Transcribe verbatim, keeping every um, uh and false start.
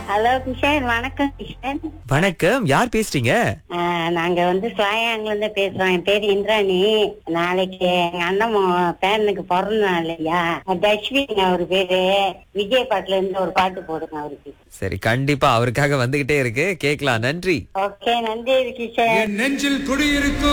Hello Kishan, வணக்கம் கிஷன். வணக்கம், யார் பேசுறீங்க? ஆ, நாங்க வந்து சுவாயாங்கல இருந்து பேசுறோம். என் பேரு இந்திராணி. நாளைக்கு எங்க அண்ணன் மோ- பேரனுக்கு பிறந்த நாள் இல்லையா, தஷ்வின் அவரு பேரு. விஜய் பாட்டுல இருந்து ஒரு பாட்டு போடுங்க அவருக்கு. சரி, கண்டிப்பா அவருக்காக வந்துகிட்டே இருக்கு, கேக்கலாம். நன்றி. ஓகே, நன்றி கிஷன். என் நெஞ்சில் குடியிருக்கும்